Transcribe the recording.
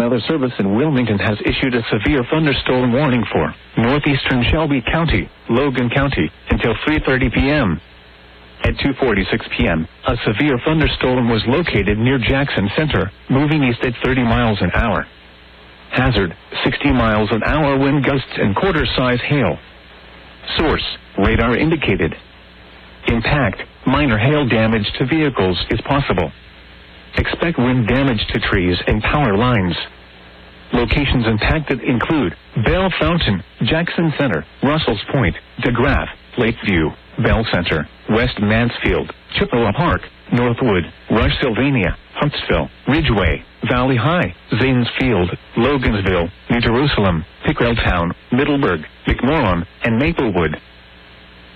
Weather Service in Wilmington has issued a severe thunderstorm warning for northeastern Shelby County, Logan County, until 3:30 p.m. At 2:46 p.m., a severe thunderstorm was located near Jackson Center, moving east at 30 miles an hour. Hazard, 60 miles an hour wind gusts and quarter-size hail. Source, radar indicated. Impact, minor hail damage to vehicles is possible. Expect wind damage to trees and power lines. Locations impacted include Bell Fountain, Jackson Center, Russell's Point, DeGraff, Lakeview, Bell Center, West Mansfield, Chippewa Park, Northwood, Rush Sylvania, Huntsville, Ridgeway, Valley High, Zanesfield, Logansville, New Jerusalem, Pickrelltown, Middleburg, McMorran, and Maplewood.